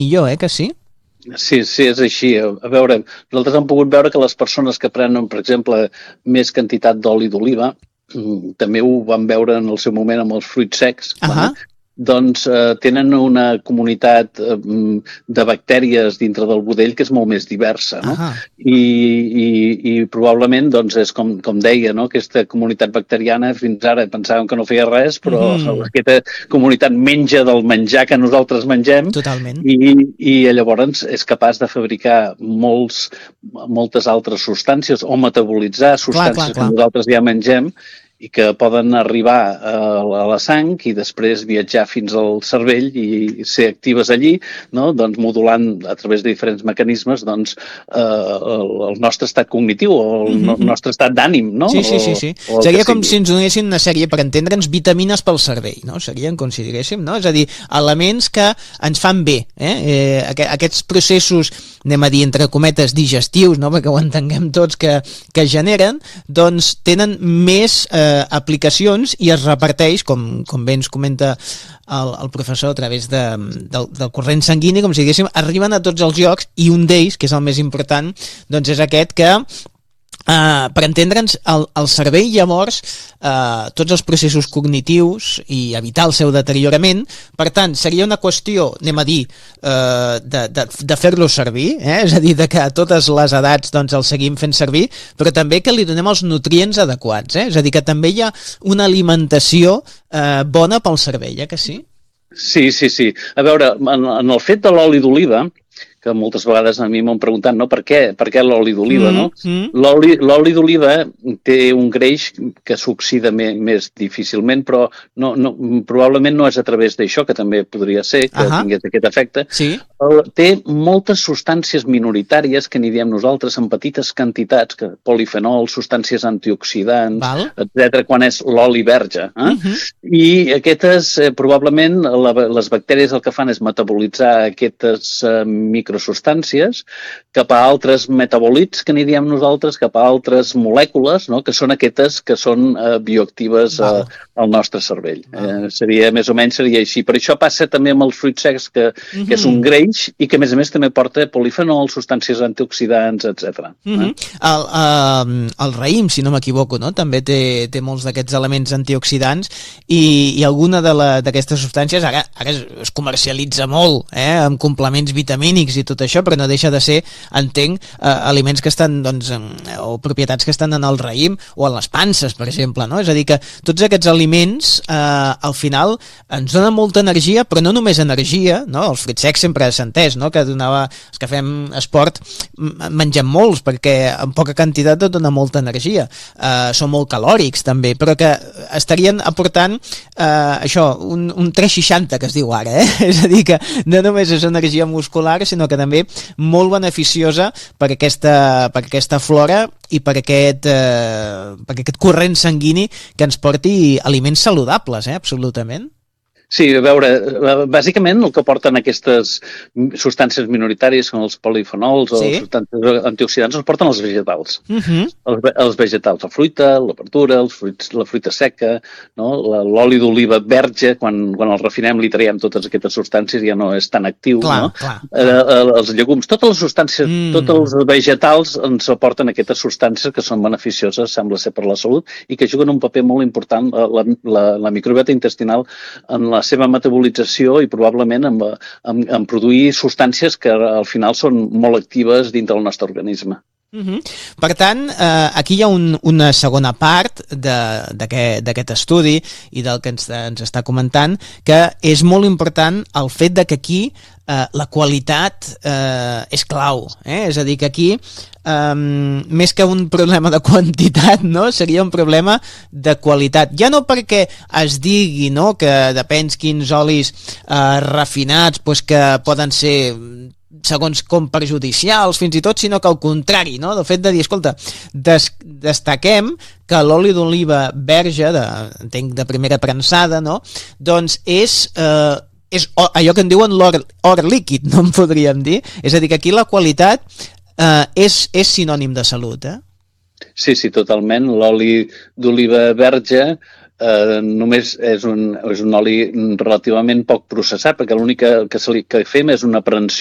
millor, que sí? Sí, és així. A veure, nosaltres hem pogut veure que les persones que prenen, per exemple, més quantitat d'oli d'oliva, també ho vam veure en el seu moment amb els fruits secs, doncs tenen una comunitat de bactèries dintre del budell que és molt més diversa, no? I probablement, doncs, és com deia, no? Aquesta comunitat bacteriana fins ara pensàvem que no feia res, però aquesta comunitat menja del menjar que nosaltres mengem. Totalment. I llavors és capaç de fabricar moltes altres substàncies o metabolitzar substàncies que nosaltres ja mengem i que poden arribar a la sang i després viatjar fins al cervell i ser actives allí, no? Doncs modulant a través de diferents mecanismes doncs, el nostre estat cognitiu o el nostre estat d'ànim, no? Sí. Seria com si ens donessin una sèrie, per entendre'ns, vitamines pel cervell, no? Serien, com si diguéssim, no? És a dir, elements que ens fan bé, aquests processos, anem a dir, entre cometes, digestius, no? Perquè ho entenguem tots, que generen, doncs tenen més aplicacions i es reparteix, com bé ens comenta el professor, a través del corrent sanguini, com si diguéssim, arriben a tots els llocs i un d'ells, que és el més important, doncs és aquest que per entendre'ns, el cervell llavors tots els processos cognitius i evitar el seu deteriorament, per tant seria una qüestió, anem a dir de fer-lo servir, és a dir, que a totes les edats doncs el seguim fent servir, però també que li donem els nutrients adequats, és a dir, que també hi ha una alimentació bona pel cervell, que sí? Sí. A veure, en el fet de l'oli d'oliva, que moltes vegades a mi m'han preguntat, no? Per què l'oli d'oliva, no? L'oli d'oliva té un greix que s'oxida més difícilment, però probablement no és a través d'això, que també podria ser que tingués aquest efecte. Té moltes substàncies minoritàries que n'hi diem nosaltres en petites quantitats, polifenols, substàncies antioxidants, etc., quan és l'oli verge. I aquestes, probablement, les bactèries el que fan és metabolitzar aquestes microsubstàncies cap a altres metabolits, que n'hi diem nosaltres, cap a altres molècules, no? Que són aquestes que són bioactives al nostre cervell. Més o menys seria així. Per això passa també amb els fruits secs, que és un greix i que, a més també porta polifenols, substàncies antioxidants, etc. El raïm, si no m'equivoco, no? També té molts d'aquests elements antioxidants i alguna d'aquestes substàncies ara es comercialitza molt, amb complements vitamínics i tot això, però no deixa de ser, entenc, aliments que estan, doncs, o propietats que estan en el raïm o en les panses, per exemple, no? És a dir, que tots aquests aliments al final ens donen molta energia, però no només energia, no? Els fruits secs sempre s'ha entès, no? Que els que fem esport mengem molts, perquè en poca quantitat et dona molta energia. Són molt calòrics, també, però que estarien aportant això, un 360, que es diu ara, És a dir, que no només és energia muscular, sinó que també molt beneficiosa per aquesta flora i per aquest corrent sanguini que ens porti aliments saludables, absolutament. Sí, a veure, bàsicament el que porten aquestes substàncies minoritàries són els polifenols o les substàncies antioxidants, els porten els vegetals. Els vegetals, la fruita, la verdura, la fruita seca, no? L'oli d'oliva verge, quan el refinem li traiem totes aquestes substàncies, ja no és tan actiu. Els llegums, totes les substàncies, tots els vegetals ens aporten aquestes substàncies que són beneficioses, sembla ser, per la salut i que juguen un paper molt important la microbiota intestinal en la seva metabolització i probablement en produir substàncies que al final són molt actives dintre del nostre organisme. Per tant, aquí hi ha una segona part d'aquest estudi i del que ens està comentant, que és molt important el fet de que aquí la qualitat és clau, és a dir, que aquí més que un problema de quantitat, no? Seria un problema de qualitat, ja no perquè es digui, no? Que depèn quins olis refinats doncs que poden ser segons com perjudicials fins i tot, sinó que al contrari, no? Del fet de dir, escolta, destaquem que l'oli d'oliva verge, entenc de primera premsada, no? Doncs és allò que en diuen l'or líquid, no en podríem dir. És a dir, que aquí la qualitat és sinònim de salut, Sí, totalment. L'oli d'oliva verge només és un oli relativament poc processat, perquè l'únic que fem és una prevenció